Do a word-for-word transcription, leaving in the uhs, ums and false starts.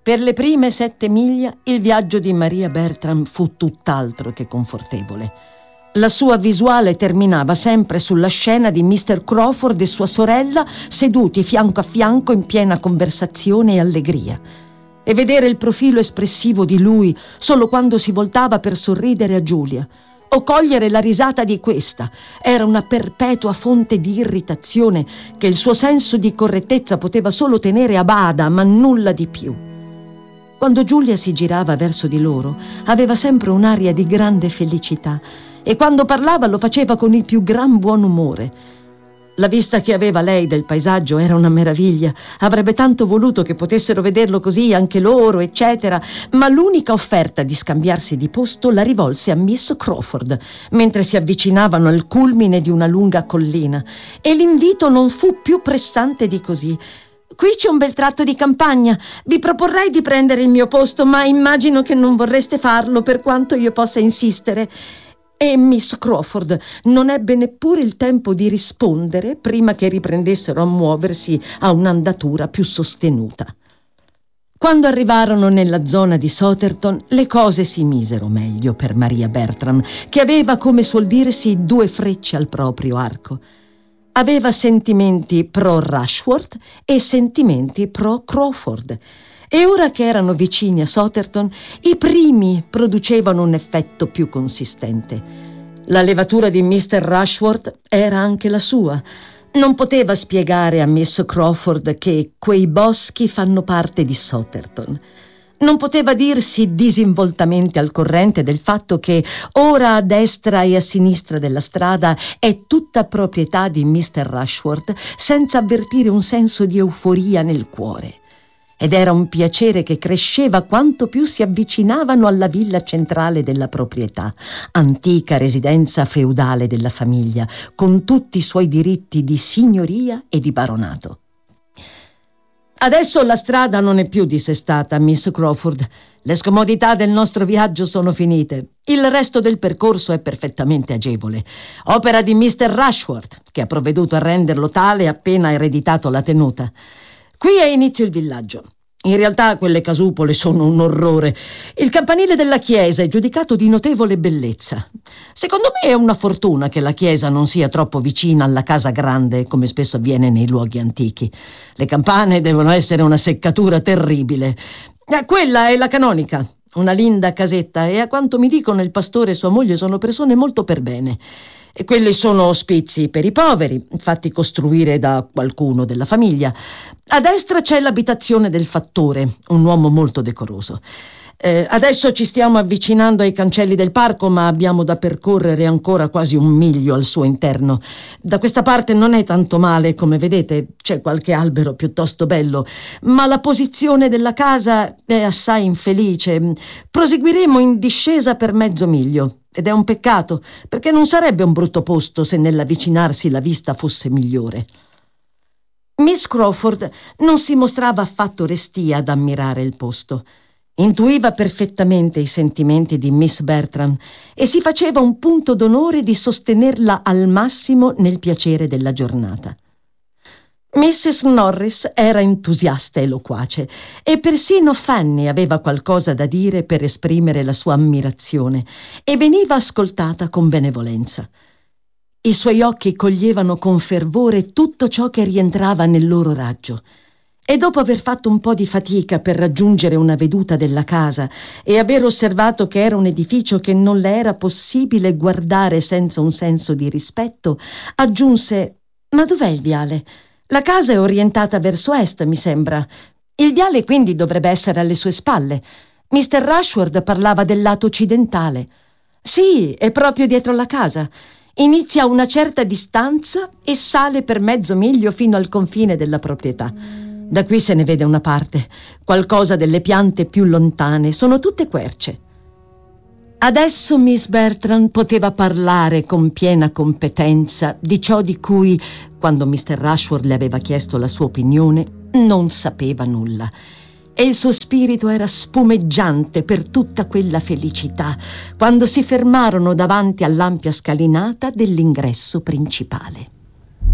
Per le prime sette miglia il viaggio di Maria Bertram fu tutt'altro che confortevole. La sua visuale terminava sempre sulla scena di mister Crawford e sua sorella seduti fianco a fianco in piena conversazione e allegria. E vedere il profilo espressivo di lui solo quando si voltava per sorridere a Giulia o cogliere la risata di questa era una perpetua fonte di irritazione che il suo senso di correttezza poteva solo tenere a bada, ma nulla di più. Quando Giulia si girava verso di loro, aveva sempre un'aria di grande felicità e quando parlava lo faceva con il più gran buon umore. La vista che aveva lei del paesaggio era una meraviglia. Avrebbe tanto voluto che potessero vederlo così anche loro, eccetera, ma l'unica offerta di scambiarsi di posto la rivolse a Miss Crawford mentre si avvicinavano al culmine di una lunga collina, e l'invito non fu più pressante di così. Qui c'è un bel tratto di campagna. Vi proporrei di prendere il mio posto, ma immagino che non vorreste farlo per quanto io possa insistere. E Miss Crawford non ebbe neppure il tempo di rispondere prima che riprendessero a muoversi a un'andatura più sostenuta. Quando arrivarono nella zona di Southerton, le cose si misero meglio per Maria Bertram, che aveva, come suol dirsi, due frecce al proprio arco. Aveva sentimenti pro Rushworth e sentimenti pro Crawford, e ora che erano vicini a Southerton, i primi producevano un effetto più consistente. La levatura di mister Rushworth era anche la sua. Non poteva spiegare a Miss Crawford che quei boschi fanno parte di Southerton. Non poteva dirsi disinvoltamente al corrente del fatto che ora a destra e a sinistra della strada è tutta proprietà di mister Rushworth, senza avvertire un senso di euforia nel cuore. Ed era un piacere che cresceva quanto più si avvicinavano alla villa centrale della proprietà, antica residenza feudale della famiglia, con tutti i suoi diritti di signoria e di baronato. Adesso la strada non è più dissestata, Miss Crawford. Le scomodità del nostro viaggio sono finite. Il resto del percorso è perfettamente agevole. Opera di mister Rushworth, che ha provveduto a renderlo tale appena ereditato la tenuta. Qui è inizio il villaggio. In realtà quelle casupole sono un orrore. Il campanile della chiesa è giudicato di notevole bellezza. Secondo me è una fortuna che la chiesa non sia troppo vicina alla casa grande, come spesso avviene nei luoghi antichi. Le campane devono essere una seccatura terribile. Eh, quella è la canonica, una linda casetta, e a quanto mi dicono il pastore e sua moglie sono persone molto per bene. E quelli sono ospizi per i poveri, fatti costruire da qualcuno della famiglia. A destra c'è l'abitazione del fattore, un uomo molto decoroso. Eh, adesso ci stiamo avvicinando ai cancelli del parco, ma abbiamo da percorrere ancora quasi un miglio al suo interno. Da questa parte non è tanto male, come vedete, c'è qualche albero piuttosto bello, ma la posizione della casa è assai infelice. Proseguiremo in discesa per mezzo miglio. Ed è un peccato, perché non sarebbe un brutto posto se nell'avvicinarsi la vista fosse migliore. Miss Crawford non si mostrava affatto restia ad ammirare il posto. Intuiva perfettamente i sentimenti di Miss Bertram e si faceva un punto d'onore di sostenerla al massimo nel piacere della giornata. missus Norris era entusiasta e loquace, e persino Fanny aveva qualcosa da dire per esprimere la sua ammirazione, e veniva ascoltata con benevolenza. I suoi occhi coglievano con fervore tutto ciò che rientrava nel loro raggio, e dopo aver fatto un po' di fatica per raggiungere una veduta della casa e aver osservato che era un edificio che non le era possibile guardare senza un senso di rispetto, aggiunse: «Ma dov'è il viale? La casa è orientata verso est, mi sembra. Il viale quindi dovrebbe essere alle sue spalle. mister Rushworth parlava del lato occidentale». «Sì, è proprio dietro la casa. Inizia a una certa distanza e sale per mezzo miglio fino al confine della proprietà. Da qui se ne vede una parte. Qualcosa delle piante più lontane sono tutte querce». Adesso Miss Bertram poteva parlare con piena competenza di ciò di cui, quando mister Rushworth le aveva chiesto la sua opinione, non sapeva nulla, e il suo spirito era spumeggiante per tutta quella felicità quando si fermarono davanti all'ampia scalinata dell'ingresso principale.